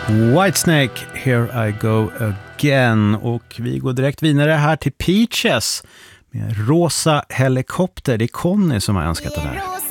Whitesnake, Here I Go Again. Och vi går direkt vidare här till Peaches med Rosa helikopter. Det är Conny som har önskat det här.